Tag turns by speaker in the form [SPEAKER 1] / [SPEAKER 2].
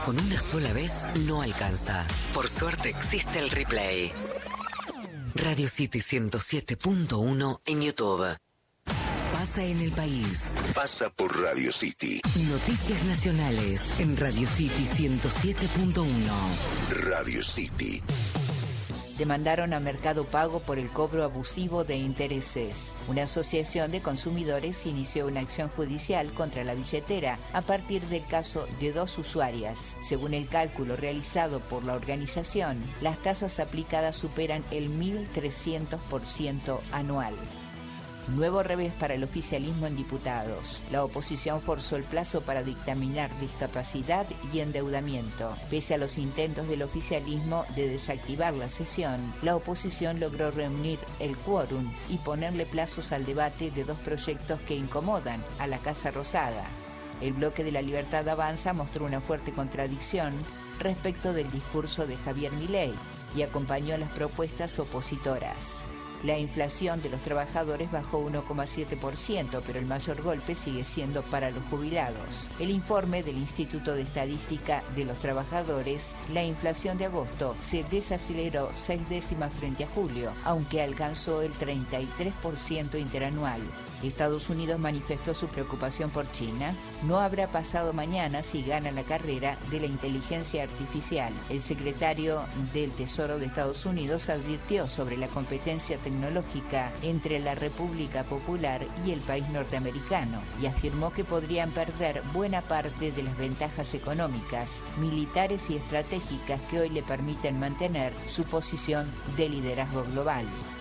[SPEAKER 1] con una sola vez no alcanza. Por suerte existe el replay. Radio City 107.1 en YouTube. Pasa en el país.
[SPEAKER 2] Pasa por Radio City.
[SPEAKER 1] Noticias nacionales en Radio City 107.1.
[SPEAKER 2] Radio City.
[SPEAKER 3] Demandaron a Mercado Pago por el cobro abusivo de intereses. Una asociación de consumidores inició una acción judicial contra la billetera a partir del caso de 2 usuarias. Según el cálculo realizado por la organización, las tasas aplicadas superan el 1.300% anual. Nuevo revés para el oficialismo en diputados. La oposición forzó el plazo para dictaminar discapacidad y endeudamiento. Pese a los intentos del oficialismo de desactivar la sesión, la oposición logró reunir el quórum y ponerle plazos al debate de 2 proyectos que incomodan a la Casa Rosada. El bloque de la Libertad Avanza mostró una fuerte contradicción respecto del discurso de Javier Milei y acompañó las propuestas opositoras. La inflación de los trabajadores bajó 1,7%, pero el mayor golpe sigue siendo para los jubilados. El informe del Instituto de Estadística de los Trabajadores, la inflación de agosto se desaceleró 6 décimas frente a julio, aunque alcanzó el 33% interanual. Estados Unidos manifestó su preocupación por China. No habrá pasado mañana si gana la carrera de la inteligencia artificial. El secretario del Tesoro de Estados Unidos advirtió sobre la competencia tecnológica entre la República Popular y el país norteamericano y afirmó que podrían perder buena parte de las ventajas económicas, militares y estratégicas que hoy le permiten mantener su posición de liderazgo global.